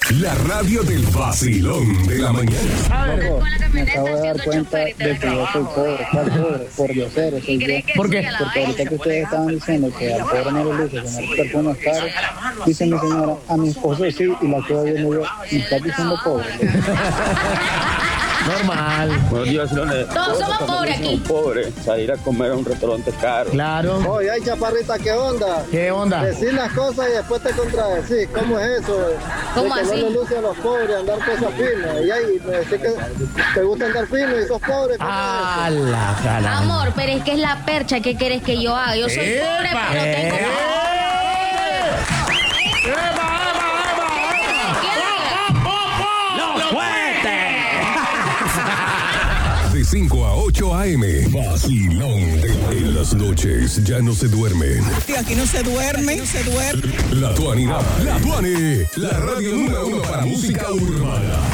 La radio del vacilón de la mañana. Me acabo de dar cuenta de que yo soy pobre. ¿Cuál pobre? Por diosero soy yo. ¿Por qué? Porque ahorita que ustedes estaban diciendo que al pobre no le luce tener perfumes caros, dice mi señora, a mi esposo sí, y la quedo viendo yo, ¿me estás diciendo pobre? Normal. Buenos días, Leones. Todos somos pobres aquí. Pobres, salir a comer a un restaurante caro. Claro. Oye, ay, chaparrita, ¿qué onda? ¿Qué onda? Decir las cosas y después te contradecir. ¿Cómo es eso? ¿Cómo de que así? no le luce a los pobres andar cosas finas. Y ahí me decís que te gusta andar fino y sos pobre. ¿Cómo ¡A la cara! Amor, pero es que es la percha. ¿Qué quieres que yo haga? Yo soy pobre, pero tengo... De 5 a 8 a.m. Vacilón. En las noches ya no se duermen. Aquí no se duerme, no se duerme. La Tuani, la radio número 1 para música urbana.